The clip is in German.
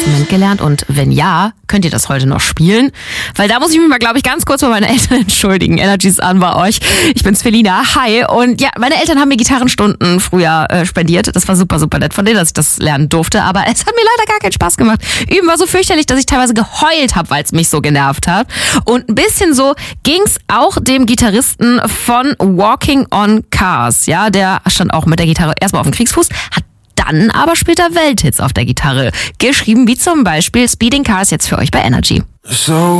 Instrument gelernt? Und wenn ja, könnt ihr das heute noch spielen? Weil da muss ich mich mal, glaube ich, ganz kurz bei meinen Eltern entschuldigen. Energies an bei euch. Ich bin's Felina. Hi. Und ja, meine Eltern haben mir Gitarrenstunden früher spendiert. Das war super, super nett von denen, dass ich das lernen durfte. Aber es hat mir leider gar keinen Spaß gemacht. Üben war so fürchterlich, dass ich teilweise geheult habe, weil es mich so genervt hat. Und ein bisschen so ging's auch dem Gitarristen von Walking on Cars. Ja, der stand auch mit der Gitarre erstmal auf dem Kriegsfuß, hat dann aber später Welthits auf der Gitarre geschrieben, wie zum Beispiel Speeding Cars, jetzt für euch bei Energy. So